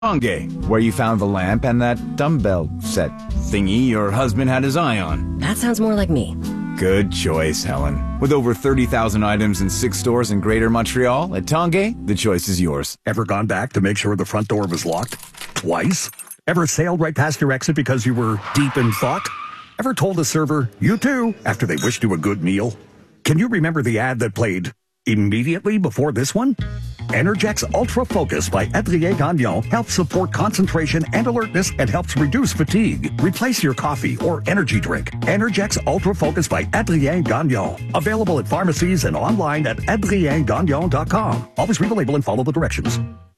Tanguay, where you found the lamp and that dumbbell set thingy your husband had his eye on. That sounds more like me. Good choice, Helen. With over 30,000 items in 6 stores in Greater Montreal, at Tanguay, the choice is yours. Ever gone back to make sure the front door was locked? Twice? Ever sailed right past your exit because you were deep in thought? Ever told a server, you too, after they wished you a good meal? Can you remember the ad that played immediately before this one? Energex Ultra Focus by Adrien Gagnon helps support concentration and alertness and helps reduce fatigue. Replace your coffee or energy drink. Energex Ultra Focus by Adrien Gagnon. Available at pharmacies and online at adriengagnon.com. Always read the label and follow the directions.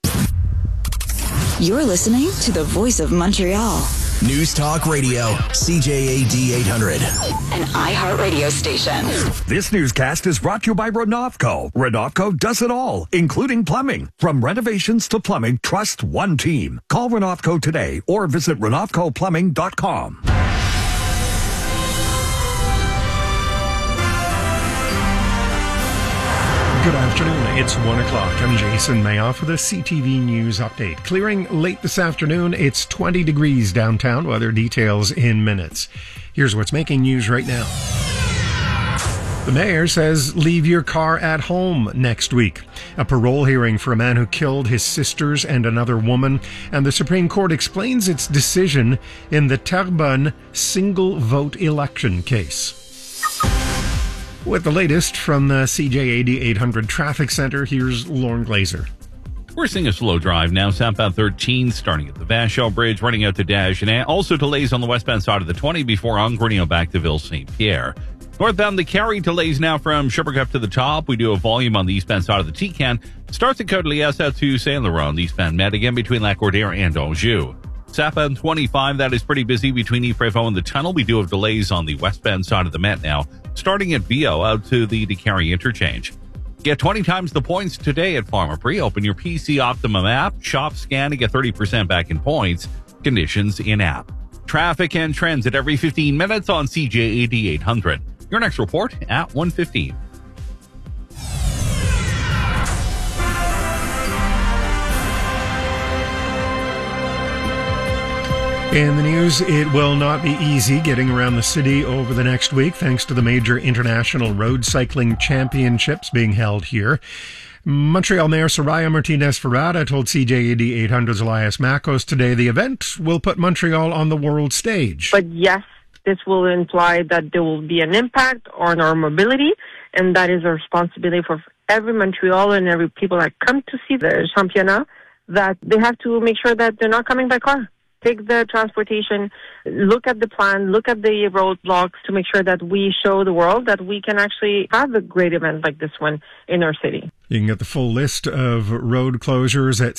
You're listening to the Voice of Montreal. News Talk Radio, CJAD 800. An iHeartRadio station. This newscast is brought to you by Renovco. Renovco does it all, including plumbing. From renovations to plumbing, trust one team. Call Renovco today or visit RenovcoPlumbing.com. Good afternoon. It's 1 o'clock. I'm Jason Mayoff with a CTV News update. Clearing late this afternoon. It's 20 degrees downtown. Weather details in minutes. Here's what's making news right now. The mayor says leave your car at home next week. A parole hearing for a man who killed his sisters and another woman. And the Supreme Court explains its decision in the Terrebonne single vote election case. With the latest from the CJAD 800 Traffic Center, here's Lauren Glazer. We're seeing a slow drive now, southbound 13, starting at the Vachon Bridge, running out to Dagenais. Also delays on the westbound side of the 20 before Angrignon back to Ville-Saint-Pierre. Northbound the Carry delays now from Sherbrooke up to the top. We do have volume on the eastbound side of the Tican. Starts at Côte-Liesse out to Saint-Laurent on the eastbound Met, again between Lac-Cordaire and Anjou. Southbound 25, that is pretty busy between Yves-Prévost and the tunnel. We do have delays on the westbound side of the Met now, starting at Viau out to the DeCarry interchange. Get 20 times the points today at Pharmaprix. Open your PC Optimum app, shop, scan to get 30% back in points. Conditions in app. Traffic and trends at every 15 minutes on CJAD 800. Your next report at 1:15. In the news, it will not be easy getting around the city over the next week thanks to the major international road cycling championships being held here. Montreal Mayor Soraya Martinez-Ferrada told CJAD 800's Elias Makos today the event will put Montreal on the world stage. But yes, this will imply that there will be an impact on our mobility, and that is a responsibility for every Montrealer and every people that come to see the championnat, that they have to make sure that they're not coming by car. Take the transportation, look at the plan, look at the roadblocks to make sure that we show the world that we can actually have a great event like this one in our city. You can get the full list of road closures at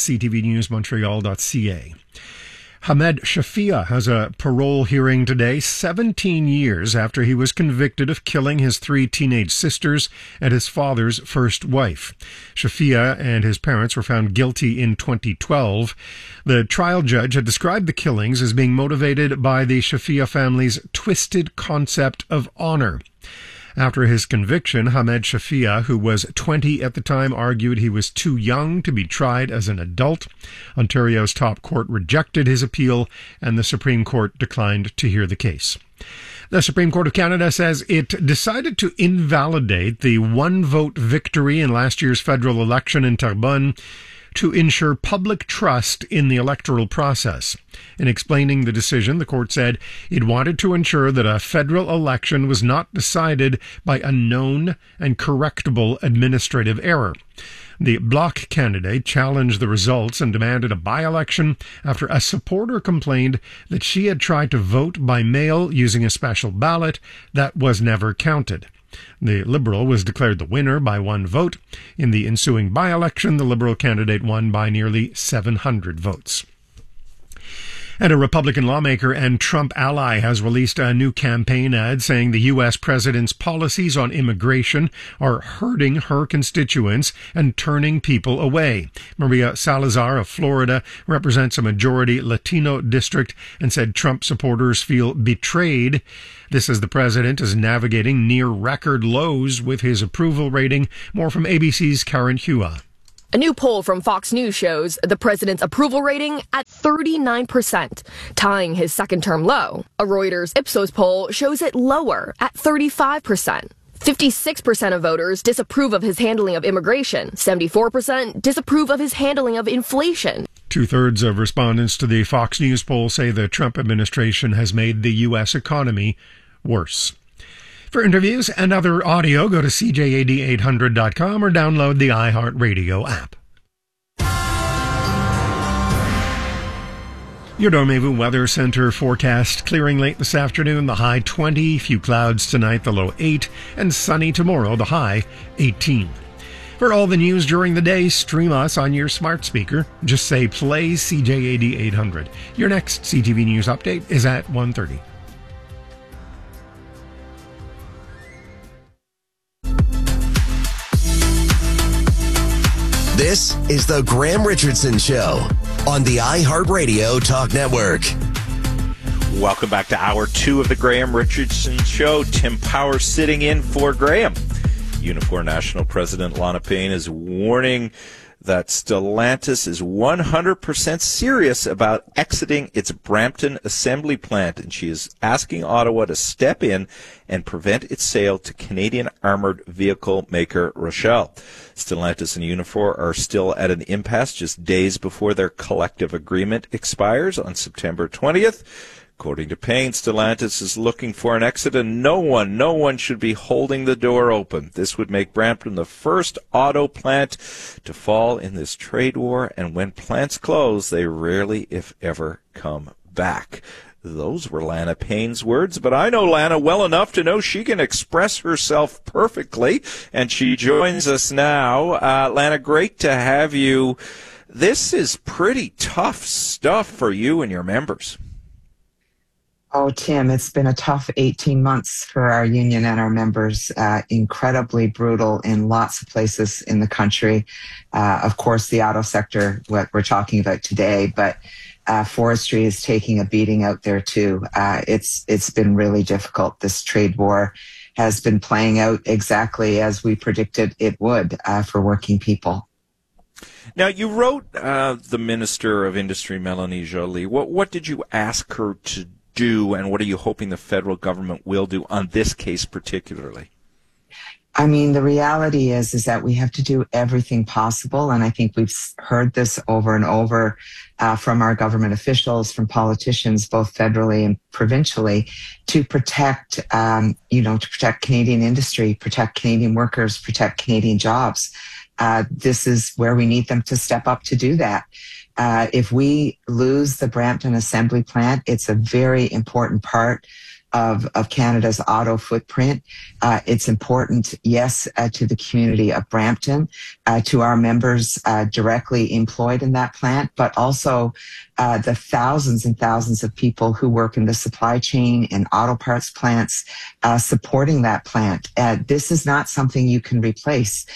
ctvnewsmontreal.ca. Hamed Shafia has a parole hearing today, 17 years after he was convicted of killing his 3 teenage sisters and his father's first wife. Shafia and his parents were found guilty in 2012. The trial judge had described the killings as being motivated by the Shafia family's twisted concept of honor. After his conviction, Hamed Shafia, who was 20 at the time, argued he was too young to be tried as an adult. Ontario's top court rejected his appeal, and the Supreme Court declined to hear the case. The Supreme Court of Canada says it decided to invalidate the one-vote victory in last year's federal election in Terrebonne to ensure public trust in the electoral process. In explaining the decision, the court said it wanted to ensure that a federal election was not decided by a known and correctable administrative error. The Bloc candidate challenged the results and demanded a by-election after a supporter complained that she had tried to vote by mail using a special ballot that was never counted. The Liberal was declared the winner by 1 vote. In the ensuing by-election, the Liberal candidate won by nearly 700 votes. And a Republican lawmaker and Trump ally has released a new campaign ad saying the U.S. president's policies on immigration are hurting her constituents and turning people away. Maria Salazar of Florida represents a majority Latino district and said Trump supporters feel betrayed. This as the president is navigating near record lows with his approval rating. More from ABC's Karen Hua. A new poll from Fox News shows the president's approval rating at 39%, tying his second-term low. A Reuters Ipsos poll shows it lower at 35%. 56% of voters disapprove of his handling of immigration. 74% disapprove of his handling of inflation. 2/3 of respondents to the Fox News poll say the Trump administration has made the U.S. economy worse. For interviews and other audio, go to CJAD800.com or download the iHeartRadio app. Your Dormevu Weather Center forecast: clearing late this afternoon, the high 20, few clouds tonight, the low 8, and sunny tomorrow, the high 18. For all the news during the day, stream us on your smart speaker. Just say play CJAD 800. Your next CTV News update is at 1:30. This is the Graham Richardson Show on the iHeartRadio Talk Network. Welcome back to Hour 2 of the Graham Richardson Show. Tim Power sitting in for Graham. Unifor National President Lana Payne is warning that Stellantis is 100% serious about exiting its Brampton assembly plant, and she is asking Ottawa to step in and prevent its sale to Canadian armored vehicle maker Rochelle. Stellantis and Unifor are still at an impasse just days before their collective agreement expires on September 20th. According to Payne, Stellantis is looking for an exit, and no one should be holding the door open. This would make Brampton the first auto plant to fall in this trade war, and when plants close, they rarely, if ever, come back. Those were Lana Payne's words, but I know Lana well enough to know she can express herself perfectly, and she joins us now. Lana, great to have you. This is pretty tough stuff for you and your members. Oh, Tim, it's been a tough 18 months for our union and our members, incredibly brutal in lots of places in the country. Of course, the auto sector, what we're talking about today, but forestry is taking a beating out there too. It's been really difficult. This trade war has been playing out exactly as we predicted it would for working people. Now, you wrote the Minister of Industry, Melanie Joly. What did you ask her to do, and what are you hoping the federal government will do on this case particularly? I mean, the reality is that we have to do everything possible, and I think we've heard this over and over from our government officials, from politicians, both federally and provincially, to protect, to protect Canadian industry, protect Canadian workers, protect Canadian jobs. This is where we need them to step up to do that. If we lose the Brampton assembly plant, it's a very important part of Canada's auto footprint. It's important, yes, to the community of Brampton, to our members directly employed in that plant, but also the thousands and thousands of people who work in the supply chain and auto parts plants supporting that plant. This is not something you can replace.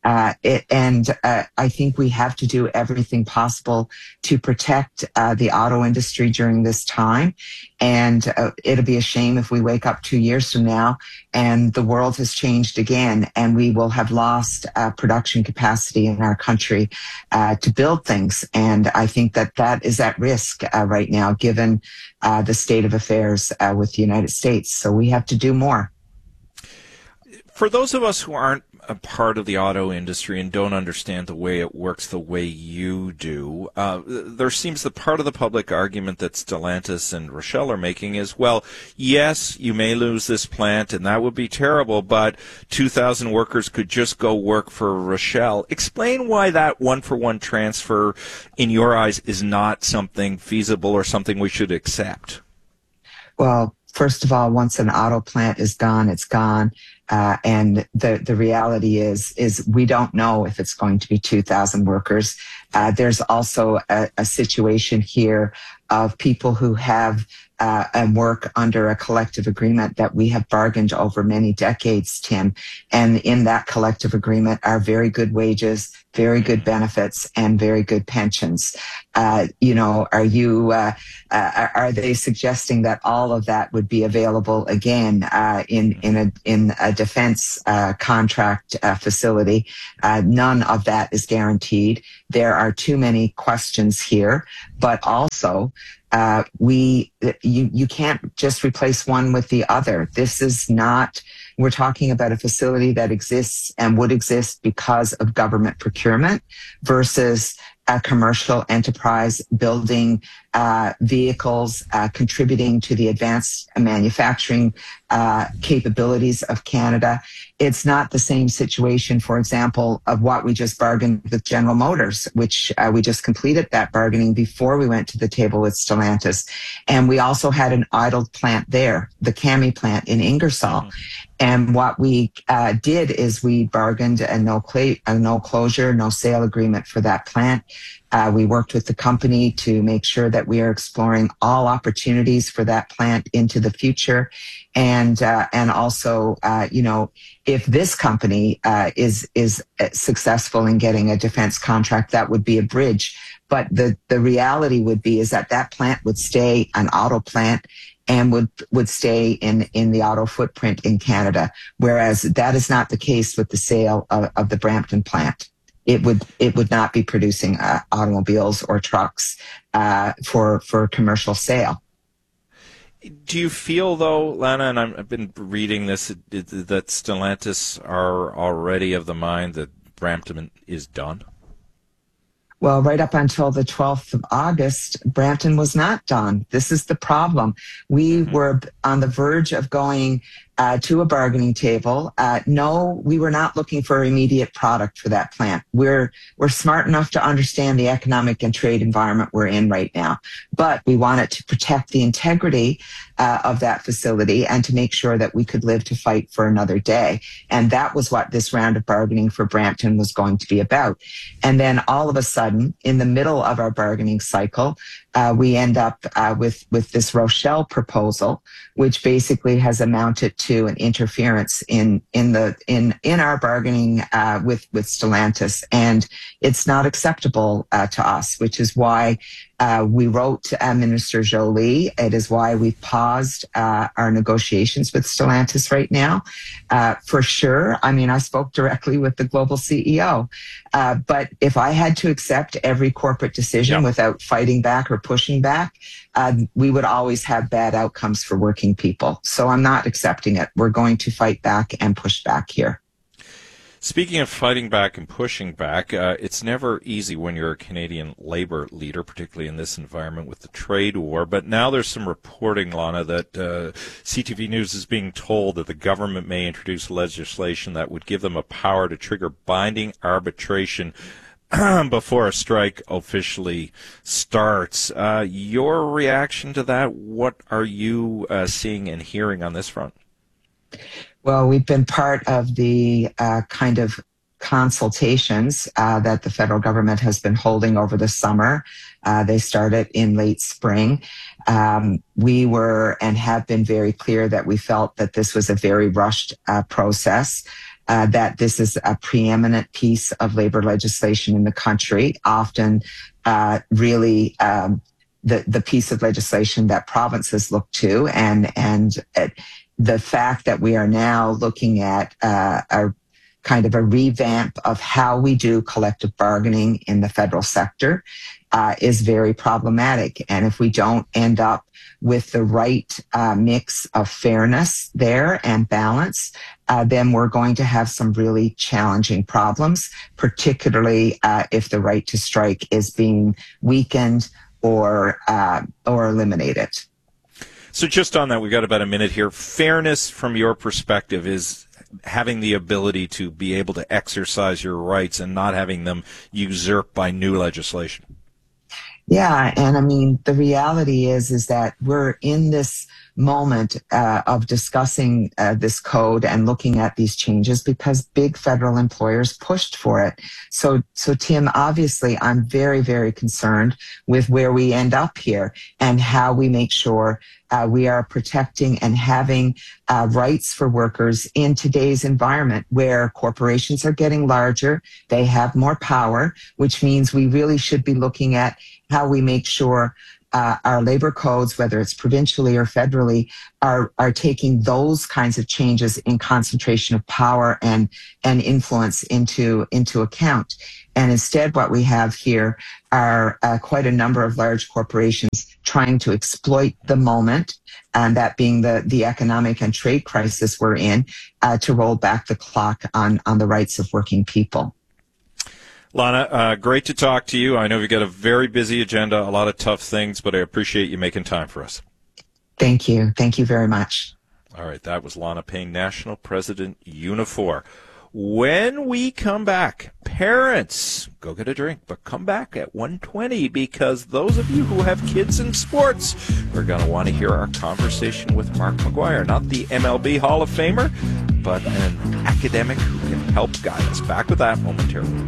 I think we have to do everything possible to protect the auto industry during this time. And it'll be a shame if we wake up 2 years from now and the world has changed again, and we will have lost production capacity in our country to build things. And I think that is at risk right now, given the state of affairs with the United States. So we have to do more. For those of us who aren't a part of the auto industry and don't understand the way it works the way you do, there seems the part of the public argument that Stellantis and Rochelle are making is, well, yes, you may lose this plant and that would be terrible, but 2,000 workers could just go work for Rochelle. Explain why that one-for-one transfer, in your eyes, is not something feasible or something we should accept. Well, first of all, once an auto plant is gone, it's gone. And the reality is we don't know if it's going to be 2,000 workers. There's also a situation here of people who have and work under a collective agreement that we have bargained over many decades, Tim. And in that collective agreement are very good wages, very good benefits, and very good pensions. Are they suggesting that all of that would be available again in a defense contract facility? None of that is guaranteed. There are too many questions here, but also you can't just replace one with the other. This is not, we're talking about a facility that exists and would exist because of government procurement versus a commercial enterprise building vehicles, contributing to the advanced manufacturing capabilities of Canada. It's not the same situation, for example, of what we just bargained with General Motors, which we just completed that bargaining before we went to the table with Stellantis. And we also had an idled plant there, the CAMI plant in Ingersoll. And what we did is we bargained a no closure, no sale agreement for that plant. We worked with the company to make sure that we are exploring all opportunities for that plant into the future. And also, if this company is successful in getting a defense contract, that would be a bridge. But the reality would be is that plant would stay an auto plant and would stay in the auto footprint in Canada, whereas that is not the case with the sale of the Brampton plant. It would not be producing automobiles or trucks for commercial sale. Do you feel, though, Lana, and I've been reading this, that Stellantis are already of the mind that Brampton is done? Well, right up until the 12th of August, Brampton was not done. This is the problem. We were on the verge of going to a bargaining table. No, we were not looking for immediate product for that plant. We're smart enough to understand the economic and trade environment we're in right now, but we wanted to protect the integrity of that facility and to make sure that we could live to fight for another day. And that was what this round of bargaining for Brampton was going to be about. And then all of a sudden, in the middle of our bargaining cycle, we end up with this Rochelle proposal, which basically has amounted to an interference in our bargaining with Stellantis, and it's not acceptable to us, which is why we wrote Minister Joly. It is why we paused our negotiations with Stellantis right now. For sure, I mean, I spoke directly with the global CEO, but if I had to accept every corporate decision without fighting back or pushing back, we would always have bad outcomes for working people. So I'm not accepting it. We're going to fight back and push back here. Speaking of fighting back and pushing back, it's never easy when you're a Canadian Labour leader, particularly in this environment with the trade war. But now there's some reporting, Lana, that CTV News is being told that the government may introduce legislation that would give them a power to trigger binding arbitration before a strike officially starts. Your reaction to that, what are you seeing and hearing on this front? Well, we've been part of the kind of consultations that the federal government has been holding over the summer. They started in late spring. We were and have been very clear that we felt that this was a very rushed process, that this is a preeminent piece of labor legislation in the country, often really the piece of legislation that provinces look to, and the fact that we are now looking at a kind of a revamp of how we do collective bargaining in the federal sector is very problematic. And if we don't end up with the right mix of fairness there and balance, then we're going to have some really challenging problems, particularly if the right to strike is being weakened or eliminated. So just on that, we've got about a minute here. Fairness from your perspective is having the ability to be able to exercise your rights and not having them usurped by new legislation. Yeah, and I mean, the reality is that we're in this moment of discussing this code and looking at these changes because big federal employers pushed for it. So Tim, obviously, I'm very, very concerned with where we end up here and how we make sure we are protecting and having rights for workers in today's environment where corporations are getting larger, they have more power, which means we really should be looking at how we make sure our labor codes, whether it's provincially or federally, are taking those kinds of changes in concentration of power and influence into account. And instead, what we have here are quite a number of large corporations trying to exploit the moment, and that being the economic and trade crisis we're in, to roll back the clock on the rights of working people. Lana, great to talk to you. I know you've got a very busy agenda, a lot of tough things, but I appreciate you making time for us. Thank you. Thank you very much. All right, that was Lana Payne, National President, Unifor. When we come back, parents, go get a drink, but come back at 1:20 because those of you who have kids in sports are going to want to hear our conversation with Mark McGuire, not the MLB Hall of Famer, but an academic who can help guide us. Back with that momentarily.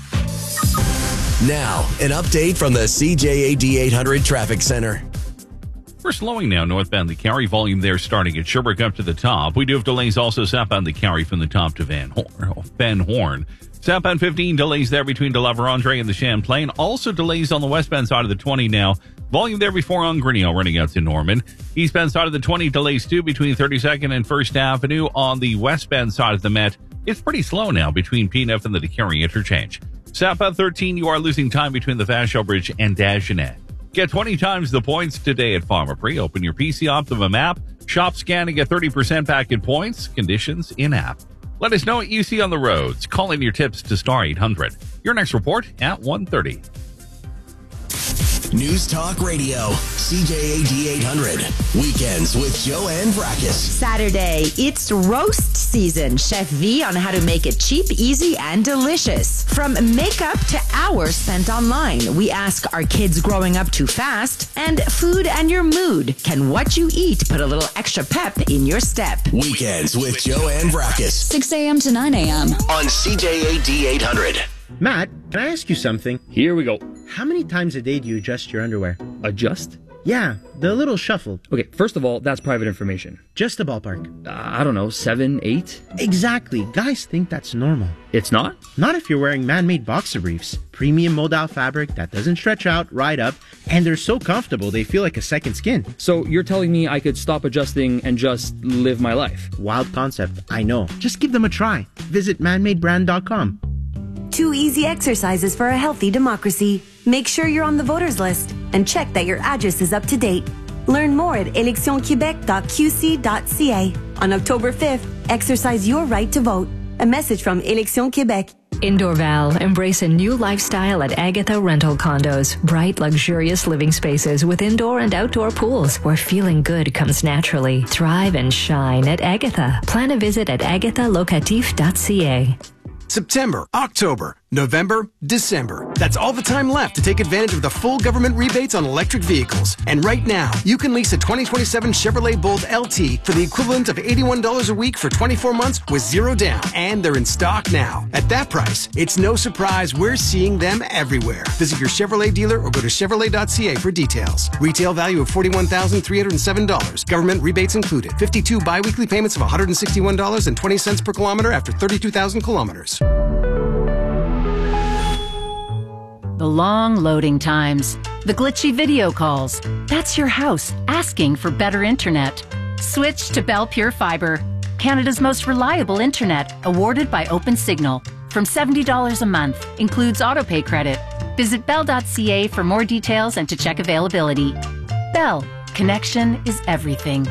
Now, an update from the CJAD 800 Traffic Center. We're slowing now northbound the Cary, volume there starting at Sherbrooke up to the top. We do have delays also southbound the Cary from the top to Van Horn. Southbound 15 delays there between De La Vérendrye and the Champlain. Also delays on the westbound side of the 20 now. Volume there before Ongrenio running out to Norman. Eastbound side of the 20 delays too between 32nd and 1st Avenue. On the westbound side of the Met, it's pretty slow now between P&F and the Cary interchange. Southbound 13, you are losing time between the Vachon Bridge and Dagenet. Get 20 times the points today at Pharmaprix. Open your PC Optimum app, shop, scan, and get 30% back in points. Conditions in-app. Let us know what you see on the roads. Call in your tips to Star 800. Your next report at 1:30. News Talk Radio, CJAD 800. Weekends with Joanne Vrackus. Saturday, it's roast season. Chef V on how to make it cheap, easy, and delicious. From makeup to hours spent online, we ask, are kids growing up too fast? And food and your mood. Can what you eat put a little extra pep in your step? Weekends with Joanne Vrackus. 6 a.m. to 9 a.m. on CJAD 800. Matt, can I ask you something? Here we go. How many times a day do you adjust your underwear? Adjust? Yeah, the little shuffle. Okay, first of all, that's private information. Just a ballpark. I don't know, 7, 8? Exactly. Guys think that's normal. It's not? Not if you're wearing man-made boxer briefs. Premium modal fabric that doesn't stretch out, right up, and they're so comfortable they feel like a second skin. So you're telling me I could stop adjusting and just live my life? Wild concept, I know. Just give them a try. Visit manmadebrand.com. 2 easy exercises for a healthy democracy. Make sure you're on the voters list and check that your address is up to date. Learn more at electionquebec.qc.ca. On October 5th, exercise your right to vote. A message from Élection Québec. In Dorval, embrace a new lifestyle at Agatha Rental Condos. Bright, luxurious living spaces with indoor and outdoor pools where feeling good comes naturally. Thrive and shine at Agatha. Plan a visit at agathalocatif.ca. September, October, November, December. That's all the time left to take advantage of the full government rebates on electric vehicles. And right now, you can lease a 2027 Chevrolet Bolt LT for the equivalent of $81 a week for 24 months with zero down. And they're in stock now. At that price, it's no surprise we're seeing them everywhere. Visit your Chevrolet dealer or go to Chevrolet.ca for details. Retail value of $41,307. Government rebates included. 52 biweekly payments of $161.20 per kilometer after 32,000 kilometers. The long loading times, the glitchy video calls. That's your house asking for better internet. Switch to Bell Pure Fiber, Canada's most reliable internet, awarded by OpenSignal. From $70 a month, includes autopay credit. Visit bell.ca for more details and to check availability. Bell, connection is everything.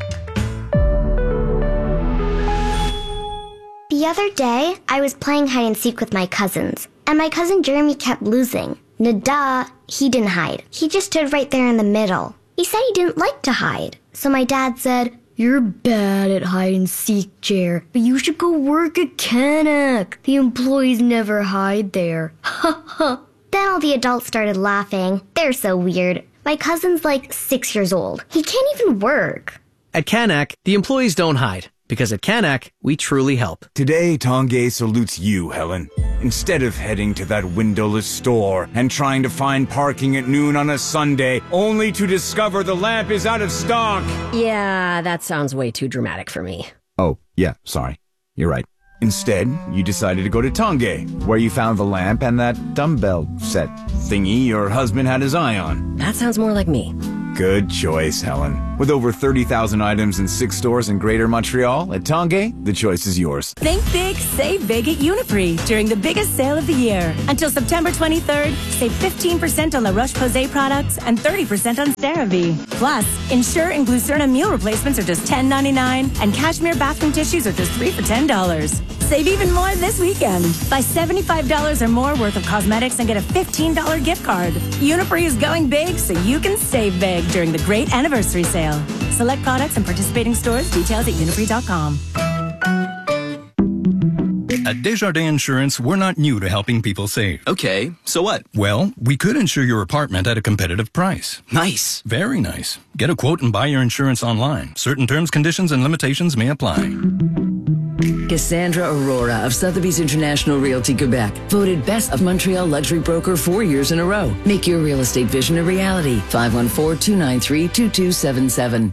The other day, I was playing hide and seek with my cousins, and my cousin Jeremy kept losing. Duh, he didn't hide. He just stood right there in the middle. He said he didn't like to hide. So my dad said, "You're bad at hide and seek, Jer, but you should go work at Canuck. The employees never hide there." Ha ha. Then all the adults started laughing. They're so weird. My cousin's like 6 years old. He can't even work. At Canac, the employees don't hide. Because at Canac, we truly help. Today, Tanguay salutes you, Helen. Instead of heading to that windowless store and trying to find parking at noon on a Sunday, only to discover the lamp is out of stock. Yeah, that sounds way too dramatic for me. Oh, yeah, sorry. You're right. Instead, you decided to go to Tanguay, where you found the lamp and that dumbbell set thingy your husband had his eye on. That sounds more like me. Good choice, Helen. With over 30,000 items in 6 stores in Greater Montreal, at Tanguay, the choice is yours. Think big, save big at Uniprix during the biggest sale of the year. Until September 23rd, save 15% on La Roche-Posay products and 30% on CeraVe. Plus, Ensure and Glucerna meal replacements are just $10.99 and Cashmere bathroom tissues are just $3 for $10. Save even more this weekend. Buy $75 or more worth of cosmetics and get a $15 gift card. Uniprix is going big so you can save big during the great anniversary sale. Select products and participating stores. Details at uniprix.com. At Desjardins Insurance, we're not new to helping people save. Okay, so what? Well, we could insure your apartment at a competitive price. Nice. Very nice. Get a quote and buy your insurance online. Certain terms, conditions, and limitations may apply. Cassandra Aurora of Sotheby's International Realty Quebec, voted Best of Montreal Luxury Broker 4 years in a row. Make your real estate vision a reality. 514-293-2277.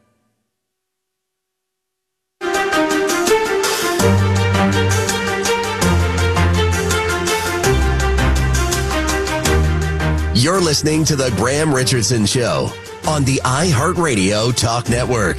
You're listening to The Graham Richardson Show on the iHeartRadio Talk Network.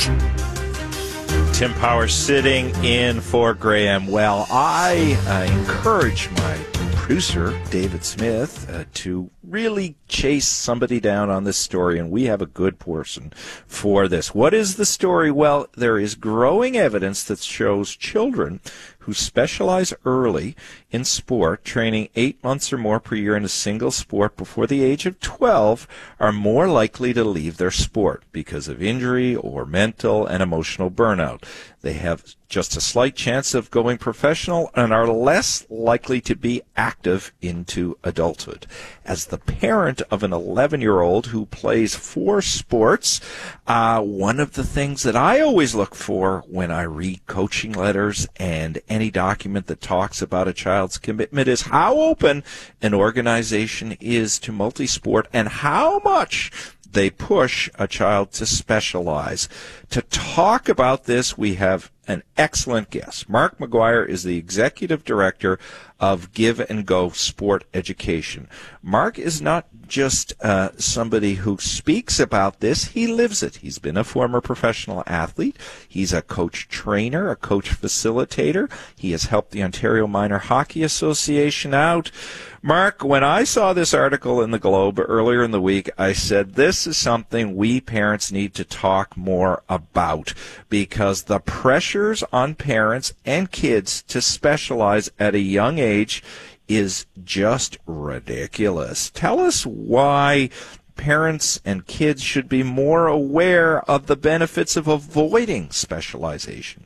Tim Powers sitting in for Graham. Well, I encourage my producer, David Smith, to really chase somebody down on this story, and we have a good person for this. What is the story? Well, there is growing evidence that shows children who specialize early in sport, training 8 months or more per year in a single sport before the age of 12, are more likely to leave their sport because of injury or mental and emotional burnout. They have just a slight chance of going professional and are less likely to be active into adulthood. As the parent of an 11-year-old who plays 4 sports, one of the things that I always look for when I read coaching letters and any document that talks about a child's commitment is how open an organization is to multi-sport and how much they push a child to specialize. To talk about this, we have an excellent guest. Mark McGuire is the executive director of Give and Go Sport Education. Mark is not just somebody who speaks about this, he lives it. He's been a former professional athlete. He's a coach trainer, a coach facilitator. He has helped the Ontario Minor Hockey Association out. Mark, when I saw this article in the Globe earlier in the week, I said this is something we parents need to talk more about because the pressures on parents and kids to specialize at a young age is just ridiculous. Tell us why parents and kids should be more aware of the benefits of avoiding specialization.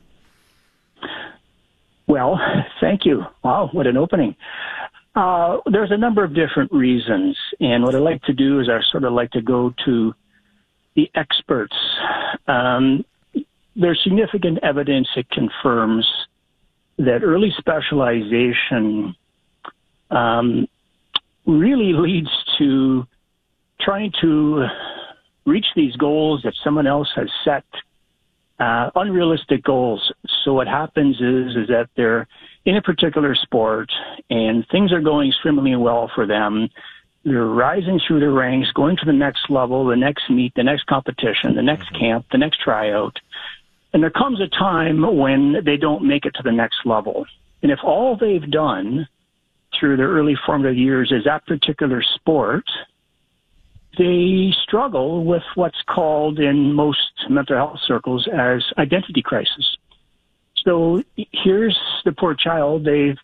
Well, thank you. Wow, what an opening. There's a number of different reasons, and what I like to do is I sort of like to go to the experts. There's significant evidence that confirms that early specialization really leads to trying to reach these goals that someone else has set, unrealistic goals. So what happens is that they're in a particular sport and things are going swimmingly well for them. They're rising through the ranks, going to the next level, the next meet, the next competition, the next camp, the next tryout. And there comes a time when they don't make it to the next level. And if all they've done through their early formative years is that particular sport, they struggle with what's called in most mental health circles as identity crisis. So here's the poor child. They've,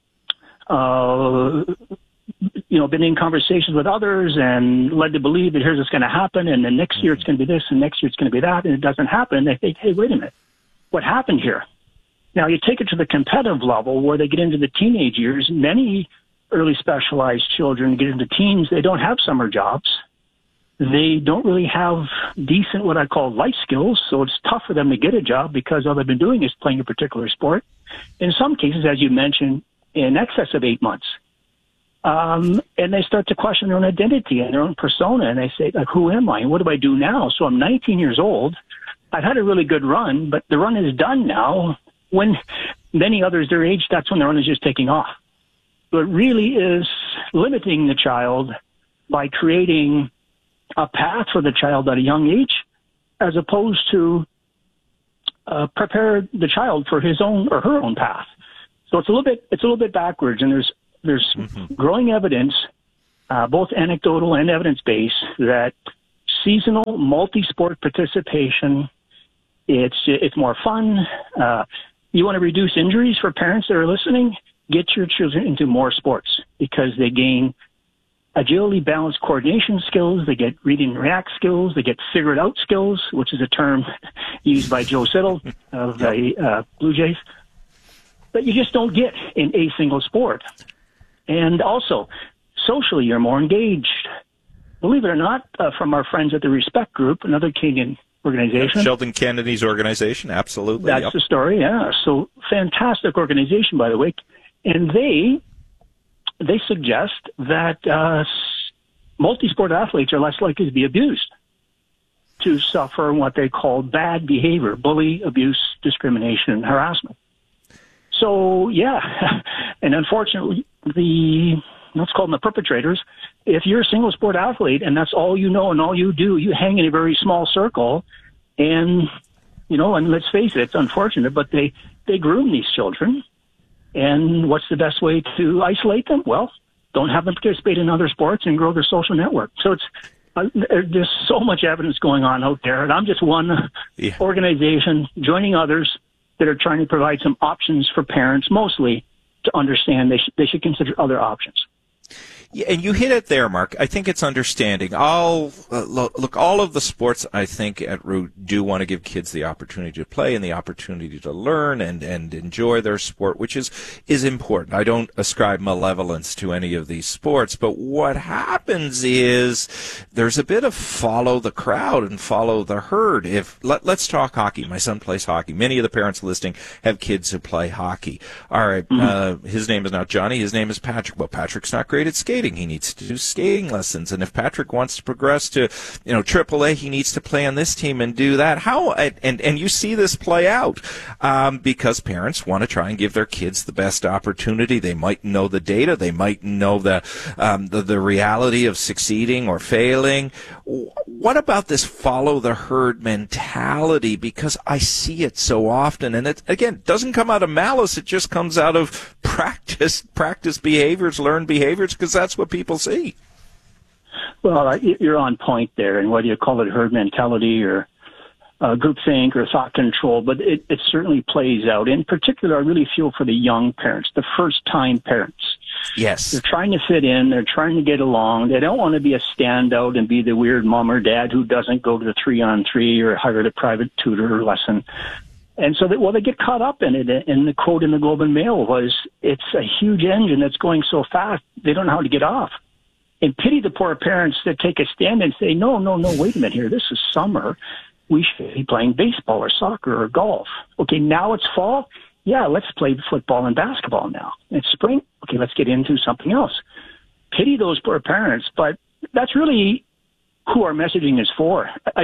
been in conversations with others and led to believe that here's what's going to happen, and then next year it's going to be this, and next year it's going to be that, and it doesn't happen. They think, hey, wait a minute, what happened here? Now you take it to the competitive level where they get into the teenage years. Many early specialized children get into teens, they don't have summer jobs. They don't really have decent, what I call life skills, so it's tough for them to get a job because all they've been doing is playing a particular sport. In some cases, as you mentioned, in excess of 8 months. And they start to question their own identity and their own persona, and they say, like, who am I and what do I do now? So I'm 19 years old. I've had a really good run, but the run is done now. When many others their age, that's when the run is just taking off. So it really is limiting the child by creating a path for the child at a young age, as opposed to prepare the child for his own or her own path. So it's a little bit backwards, and there's growing evidence, both anecdotal and evidence-based, that seasonal multi-sport participation, it's more fun. You want to reduce injuries for parents that are listening? Get your children into more sports because they gain agility, balance, coordination skills. They get read and react skills. They get figure it out skills, which is a term used by Joe Siddall of the Blue Jays, that you just don't get in a single sport. And also, socially, you're more engaged. Believe it or not, from our friends at the Respect Group, another Canadian organization. Sheldon Kennedy's organization, absolutely. That's the story, yeah. So fantastic organization, by the way. And they suggest that multi-sport athletes are less likely to be abused, to suffer what they call bad behavior, bully, abuse, discrimination, and harassment. So, yeah, and unfortunately, let's call them the perpetrators, if you're a single sport athlete and that's all you know and all you do, you hang in a very small circle, and, and let's face it, it's unfortunate, but they groom these children. And what's the best way to isolate them? Well, don't have them participate in other sports and grow their social network. So there's so much evidence going on out there, and I'm just one organization joining others that are trying to provide some options for parents, mostly to understand they should consider other options. Yeah, and you hit it there, Mark. I think it's understanding. Look, all of the sports, I think, at Root do want to give kids the opportunity to play and the opportunity to learn and enjoy their sport, which is important. I don't ascribe malevolence to any of these sports, but what happens is there's a bit of follow the crowd and follow the herd. Let's talk hockey. My son plays hockey. Many of the parents listening have kids who play hockey. All right, his name is not Johnny. His name is Patrick. Well, Patrick's not great at skating. He needs to do skating lessons, and if Patrick wants to progress to, AAA, he needs to play on this team and do that. And you see this play out because parents want to try and give their kids the best opportunity. They might know the data, they might know the reality of succeeding or failing. What about this follow the herd mentality? Because I see it so often, and it again doesn't come out of malice. It just comes out of practice behaviors, learned behaviors, because that's what people see. Well, you're on point there, and whether you call it herd mentality or groupthink or thought control, but it certainly plays out. In particular, I really feel for the young parents, the first-time parents. Yes. They're trying to fit in. They're trying to get along. They don't want to be a standout and be the weird mom or dad who doesn't go to the 3-on-3 or hire a private tutor lesson. And so they get caught up in it. And the quote in the Globe and Mail was, it's a huge engine that's going so fast, they don't know how to get off. And pity the poor parents that take a stand and say, no, wait a minute here. This is summer. We should be playing baseball or soccer or golf. Okay, now it's fall. Yeah, let's play football and basketball now. It's spring. Okay, let's get into something else. Pity those poor parents, but that's really who our messaging is for. I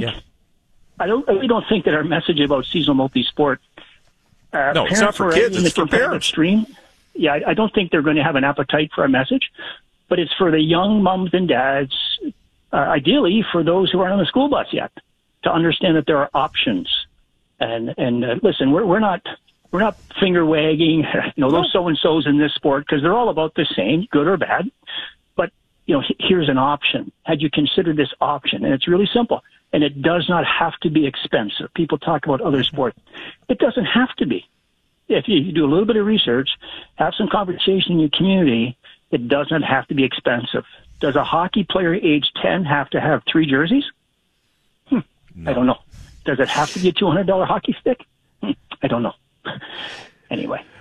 really don't think that our message about seasonal multi-sport. No, it's not for kids. It's for parents. Yeah, I don't think they're going to have an appetite for our message, but it's for the young moms and dads, ideally for those who aren't on the school bus yet, to understand that there are options. And listen, we're not finger wagging, those so-and-sos in this sport, because they're all about the same, good or bad. But, here's an option. Had you considered this option? And it's really simple. And it does not have to be expensive. People talk about other sports. It doesn't have to be. If you do a little bit of research, have some conversation in your community, it doesn't have to be expensive. Does a hockey player age 10 have to have 3 jerseys? No. I don't know. Does it have to be a $200 hockey stick? I don't know. Anyway.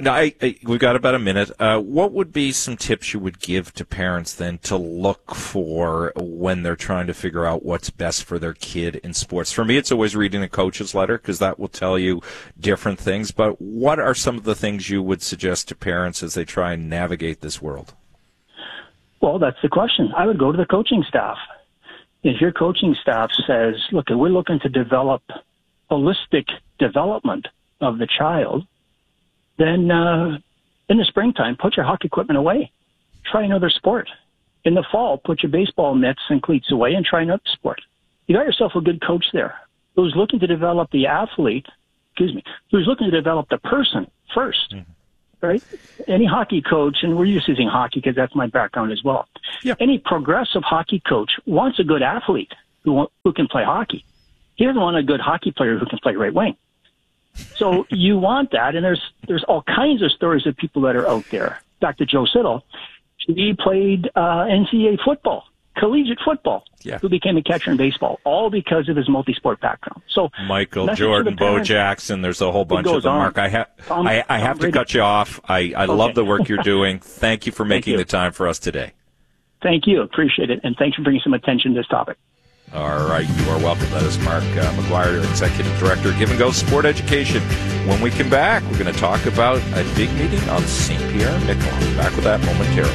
Now, we've got about a minute. What would be some tips you would give to parents then to look for when they're trying to figure out what's best for their kid in sports? For me, it's always reading a coach's letter because that will tell you different things. But what are some of the things you would suggest to parents as they try and navigate this world? Well, that's the question. I would go to the coaching staff. If your coaching staff says, look, we're looking to develop holistic development of the child, then in the springtime, put your hockey equipment away. Try another sport. In the fall, put your baseball mitts and cleats away and try another sport. You got yourself a good coach there who's looking to develop the athlete, who's looking to develop the person first, right? Any hockey coach, and we're just using hockey because that's my background as well. Yeah. Any progressive hockey coach wants a good athlete who can play hockey. He doesn't want a good hockey player who can play right wing. So you want that, and there's all kinds of stories of people that are out there. Dr. Joe Siddle, he played NCAA football, collegiate football, who became a catcher in baseball, all because of his multi-sport background. So Michael Jordan, Bo Jackson, there's a whole bunch of them, Mark. I have to cut you off. I love the work you're doing. Thank you for making the time for us today. Thank you. Appreciate it, and thanks for bringing some attention to this topic. All right, you are welcome. That is Mark McGuire, Executive Director, Give and Go Sport Education. When we come back, we're going to talk about a big meeting on St. Pierre-Miquelon. Back with that momentarily.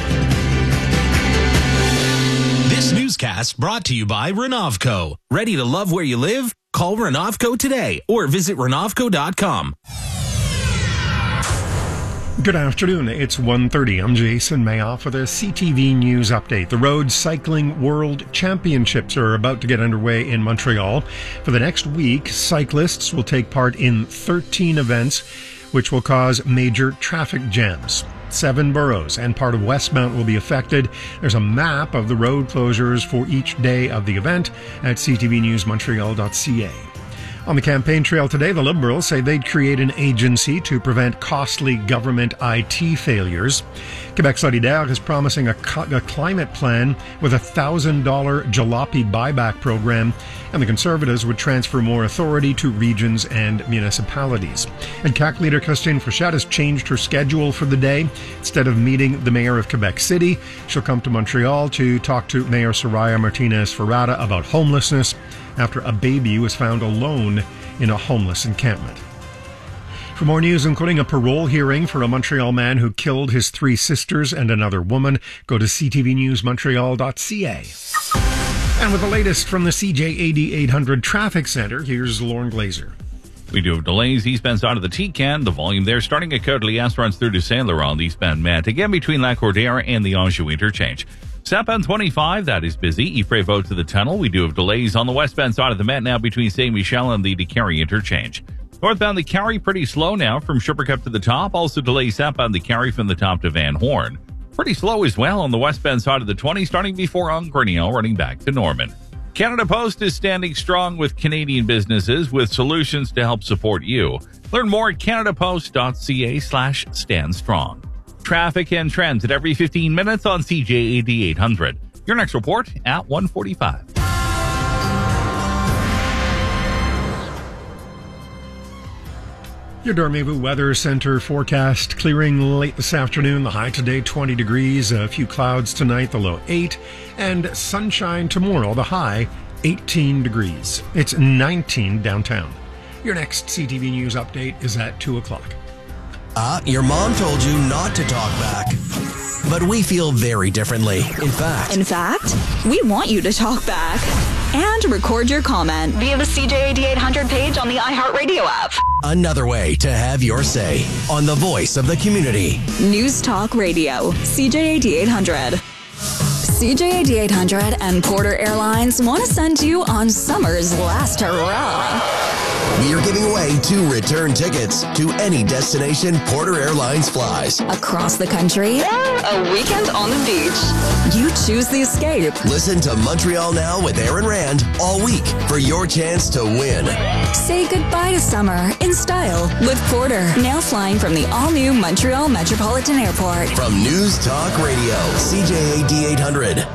This newscast brought to you by Renovco. Ready to love where you live? Call Renovco today or visit Renovco.com. Good afternoon. It's 1:30. I'm Jason Mayoff with a CTV News update. The Road Cycling World Championships are about to get underway in Montreal. For the next week, cyclists will take part in 13 events, which will cause major traffic jams. 7 boroughs and part of Westmount will be affected. There's a map of the road closures for each day of the event at ctvnewsmontreal.ca. On the campaign trail today, the Liberals say they'd create an agency to prevent costly government IT failures. Quebec Solidaire is promising a climate plan with a $1,000 jalopy buyback program, and the Conservatives would transfer more authority to regions and municipalities. And CAQ leader Christine Fréchette has changed her schedule for the day. Instead of meeting the mayor of Quebec City, she'll come to Montreal to talk to Mayor Soraya Martinez-Ferrada about homelessness after a baby was found alone in a homeless encampment. For more news, including a parole hearing for a Montreal man who killed his 3 sisters and another woman, go to ctvnewsmontreal.ca. And with the latest from the CJAD 800 Traffic Center, here's Lauren Glazer. We do have delays eastbound side of the T-Can. The volume there starting at Côte-Liesse runs through to Saint Laurent, eastbound Mat, again between Lac-Cordaire and the Anjou interchange. Southbound 25, that is busy. Ypres-Vaud to the tunnel. We do have delays on the westbound side of the Met now between Saint-Michel and the DeCarry interchange. Northbound the Carry pretty slow now from Schippercup to the top. Also delays southbound the Carry from the top to Van Horn. Pretty slow as well on the westbound side of the 20 starting before Ongrenio running back to Norman. Canada Post is standing strong with Canadian businesses with solutions to help support you. Learn more at canadapost.ca/standstrong. Traffic and trends at every 15 minutes on CJAD 800. Your next report at 1:45. Your Dormez-vous Weather Center forecast clearing late this afternoon. The high today 20 degrees, a few clouds tonight, the low 8, and sunshine tomorrow, the high 18 degrees. It's 19 downtown. Your next CTV News update is at 2 o'clock. Your mom told you not to talk back. But we feel very differently. In fact, we want you to talk back and record your comment via the CJAD 800 page on the iHeartRadio app. Another way to have your say on the voice of the community. News Talk Radio, CJAD 800. CJAD 800 and Porter Airlines want to send you on summer's last hurrah. We are giving away 2 return tickets to any destination Porter Airlines flies. Across the country, a weekend on the beach. You choose the escape. Listen to Montreal Now with Aaron Rand all week for your chance to win. Say goodbye to summer in style with Porter. Now flying from the all-new Montreal Metropolitan Airport. From News Talk Radio, CJAD 800.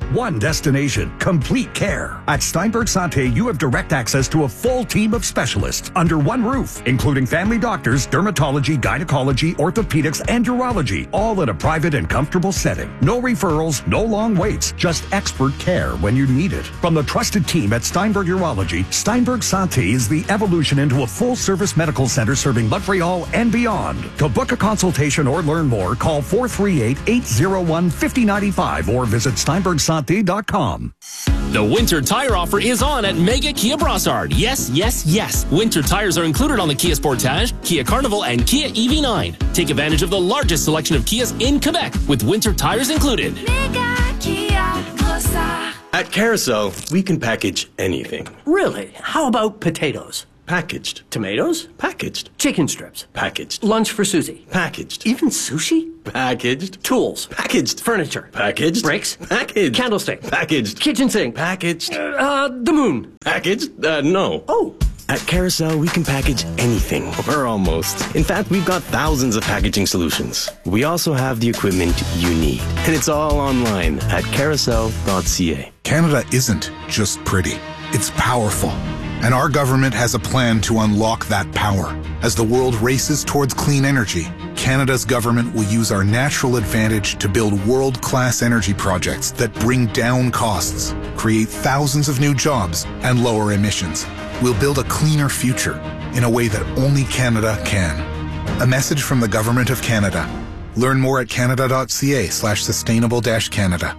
one destination, complete care. At Steinberg Santé, you have direct access to a full team of specialists under one roof, including family doctors, dermatology, gynecology, orthopedics, and urology, all in a private and comfortable setting. No referrals, no long waits, just expert care when you need it. From the trusted team at Steinberg Urology, Steinberg Santé is the evolution into a full-service medical center serving Montreal and beyond. To book a consultation or learn more, call 438-801-5095 or visit steinbergsante.com. The winter tire offer is on at Mega Kia Brossard. Yes, yes, yes. Winter tires are included on the Kia Sportage, Kia Carnival, and Kia EV9. Take advantage of the largest selection of Kias in Quebec with winter tires included. Mega Kia Brossard. At Carousel, we can package anything. Really? How about potatoes? Packaged. Tomatoes? Packaged. Chicken strips? Packaged. Lunch for Susie? Packaged. Even sushi? Packaged. Tools? Packaged. Furniture? Packaged. Bricks? Packaged. Candlestick? Packaged. Kitchen sink? Packaged. The moon? Packaged? No. Oh. At Carousel, we can package anything, or almost. In fact, we've got thousands of packaging solutions. We also have the equipment you need, and it's all online at carousel.ca. Canada isn't just pretty, it's powerful. And our government has a plan to unlock that power. As the world races towards clean energy, Canada's government will use our natural advantage to build world-class energy projects that bring down costs, create thousands of new jobs, and lower emissions. We'll build a cleaner future in a way that only Canada can. A message from the Government of Canada. Learn more at canada.ca/sustainable-Canada.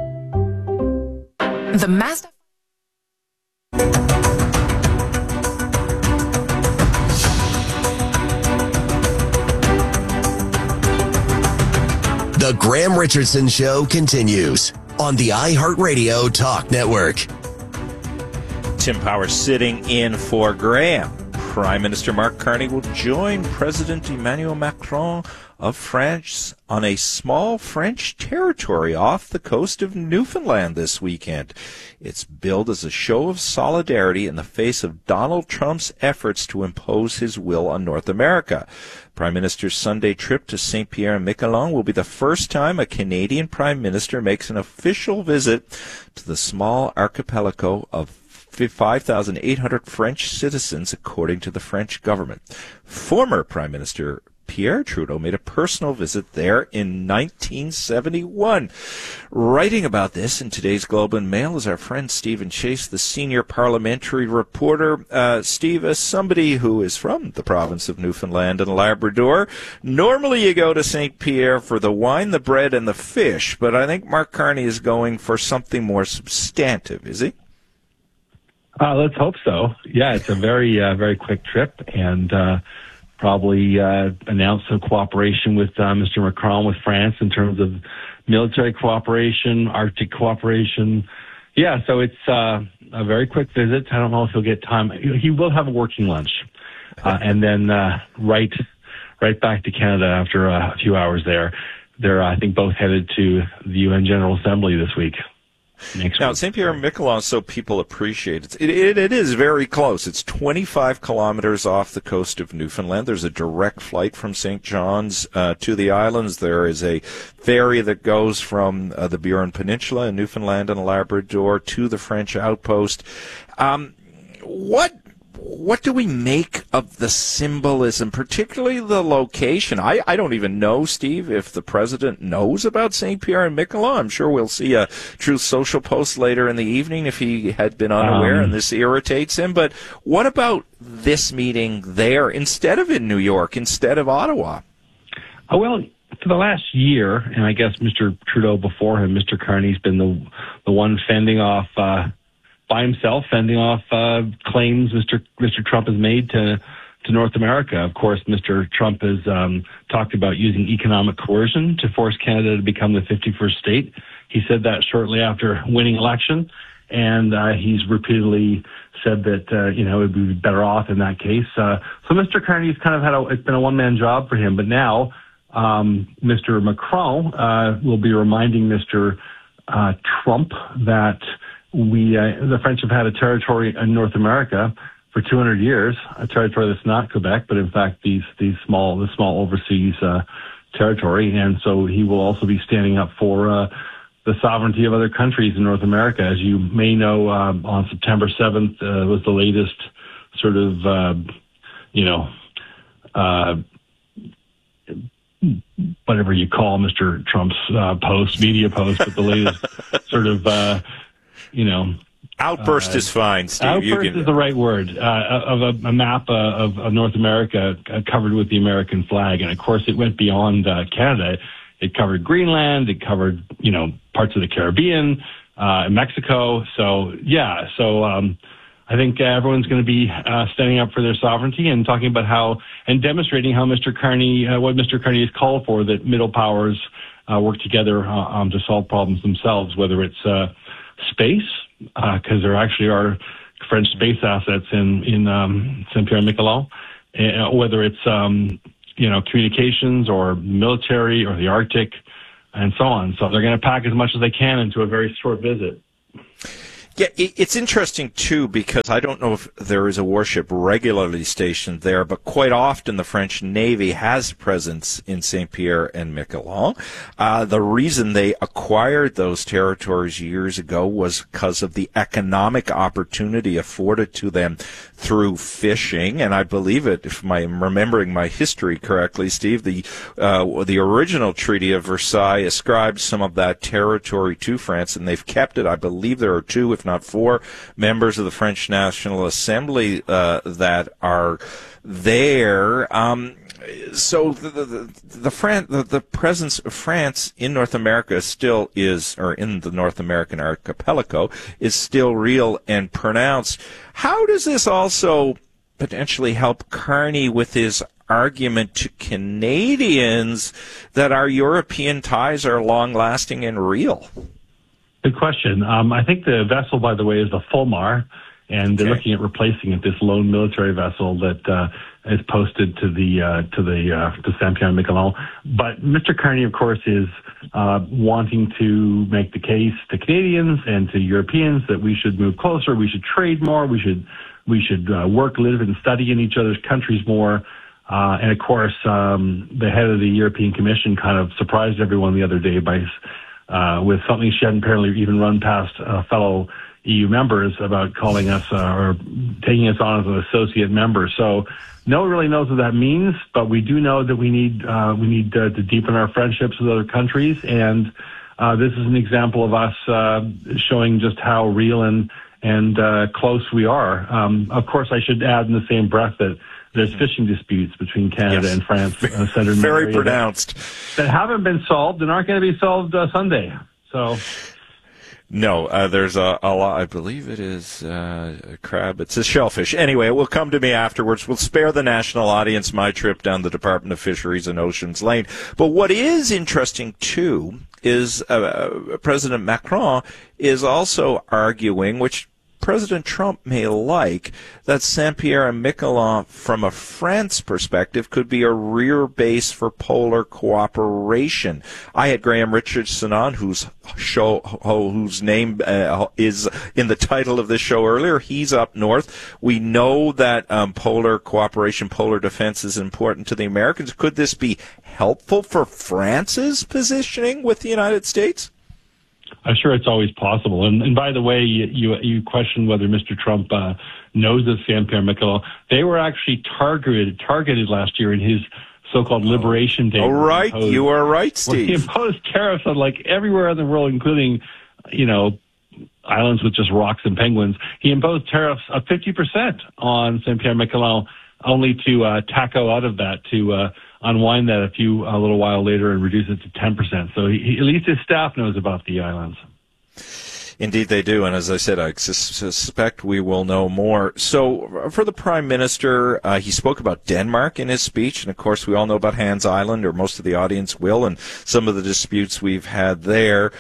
The Mazda. The Graham Richardson Show continues on the iHeartRadio Talk Network. Tim Power sitting in for Graham. Prime Minister Mark Carney will join President Emmanuel Macron of France on a small French territory off the coast of Newfoundland this weekend. It's billed as a show of solidarity in the face of Donald Trump's efforts to impose his will on North America. Prime Minister's Sunday trip to St. Pierre and Miquelon will be the first time a Canadian Prime Minister makes an official visit to the small archipelago of 5,800 French citizens, according to the French government. Former Prime Minister Pierre Trudeau made a personal visit there in 1971. Writing about this in today's Globe and Mail is our friend Stephen Chase, the senior parliamentary reporter. Steve, as somebody who is from the province of Newfoundland and Labrador, normally you go to St. Pierre for the wine, the bread, and the fish, but I think Mark Carney is going for something more substantive, is he? Let's hope so. Yeah, it's a very, very quick trip, and probably announce some cooperation with Mr. Macron with France in terms of military cooperation, Arctic cooperation. Yeah, so it's a very quick visit. I don't know if he'll get time. He will have a working lunch, and then right back to Canada after a few hours there. They're, I think, both headed to the UN General Assembly this week. Now, St. Pierre and Miquelon, so people appreciate it. It is very close. It's 25 kilometers off the coast of Newfoundland. There's a direct flight from St. John's to the islands. There is a ferry that goes from the Burin Peninsula in Newfoundland and Labrador to the French outpost. What do we make of the symbolism, particularly the location? I don't even know, Steve, if the president knows about St. Pierre and Miquelon. I'm sure we'll see a Truth Social post later in the evening if he had been unaware and this irritates him. But what about this meeting there instead of in New York, instead of Ottawa? Well, for the last year, and I guess Mr. Trudeau before him, Mr. Carney's been the one fending off by himself, fending off claims Mr. Trump has made to North America. Of course, Mr. Trump has talked about using economic coercion to force Canada to become the 51st state. He said that shortly after winning election, and he's repeatedly said that it would be better off in that case. So Mr. Carney's kind of it's been a one-man job for him, but now Mr. Macron will be reminding Mr. Trump that the French have had a territory in North America for 200 years, a territory that's not Quebec, but in fact the small overseas territory. And so he will also be standing up for the sovereignty of other countries in North America. As you may know, on September 7th was the latest sort of, whatever you call Mr. Trump's media post, but the latest sort of, outburst is fine, Steve. Outburst is the right word, of a map of North America covered with the American flag. And of course, it went beyond Canada. It covered Greenland. It covered, parts of the Caribbean, Mexico. So, yeah. So, I think everyone's going to be standing up for their sovereignty and talking about and demonstrating how Mr. Carney, what Mr. Carney has called for, that middle powers work together to solve problems themselves, whether it's space, because there actually are French space assets in Saint-Pierre-et-Miquelon, whether it's communications or military or the Arctic and so on. So they're going to pack as much as they can into a very short visit. Yeah, it's interesting, too, because I don't know if there is a warship regularly stationed there, but quite often the French Navy has a presence in Saint-Pierre-and-Miquelon. The reason they acquired those territories years ago was because of the economic opportunity afforded to them through fishing, and I believe it, if I'm remembering my history correctly, Steve, the original Treaty of Versailles ascribed some of that territory to France, and they've kept it. I believe there are 2, if not 4, members of the French National Assembly that are there. So the presence of France in North America still is, or in the North American archipelago, is still real and pronounced. How does this also potentially help Carney with his argument to Canadians that our European ties are long-lasting and real? Good question. I think the vessel, by the way, is the Fulmar, and they're looking at replacing it, this lone military vessel that is posted to Saint-Pierre-et-Miquelon. But Mr. Carney, of course, is wanting to make the case to Canadians and to Europeans that we should move closer, we should trade more, we should work, live, and study in each other's countries more. And of course, the head of the European Commission kind of surprised everyone the other day by with something she hadn't apparently even run past fellow EU members about calling us or taking us on as an associate member. So no one really knows what that means, but we do know that we need to deepen our friendships with other countries, and this is an example of us showing just how real and close we are. Of course, I should add in the same breath that there's fishing disputes between Canada and France, centered in very pronounced, that haven't been solved and aren't going to be solved Sunday. So. No, there's a lot. I believe it is a crab. It's a shellfish. Anyway, it will come to me afterwards. We'll spare the national audience my trip down the Department of Fisheries and Oceans Lane. But what is interesting, too, is President Macron is also arguing, which President Trump may like, that Saint-Pierre-and-Miquelon, from a France perspective, could be a rear base for polar cooperation. I had Graham Richardson on, whose name is in the title of this show earlier. He's up north. We know that polar cooperation, polar defense is important to the Americans. Could this be helpful for France's positioning with the United States? I'm sure it's always possible. And by the way, you questioned whether Mr. Trump knows of Saint-Pierre-et-Miquelon. They were actually targeted last year in his so-called Liberation Day. Oh, right. You are right, Steve. He imposed tariffs on everywhere in the world, including, islands with just rocks and penguins. He imposed tariffs of 50% on Saint-Pierre-et-Miquelon, only to taco out of that to unwind that a little while later and reduce it to 10%. So at least his staff knows about the islands. Indeed they do, and as I said, I suspect we will know more. So for the Prime Minister, he spoke about Denmark in his speech, and of course we all know about Hans Island, or most of the audience will, and some of the disputes we've had there.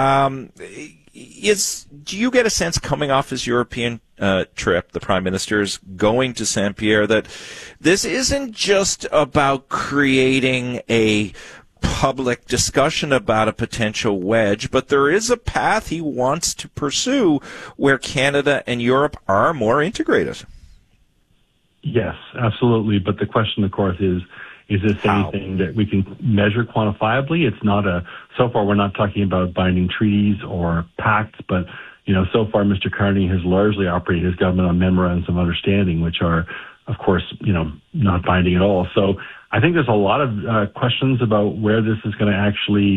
Do you get a sense, coming off his European trip, the Prime Minister's going to Saint-Pierre, that this isn't just about creating a public discussion about a potential wedge, but there is a path he wants to pursue where Canada and Europe are more integrated? Yes, absolutely. But the question, of course, is Is this anything that we can measure quantifiably? It's not so far we're not talking about binding treaties or pacts, but, so far Mr. Carney has largely operated his government on memorandums of understanding, which are, of course, not binding at all. So I think there's a lot of questions about where this is going to actually,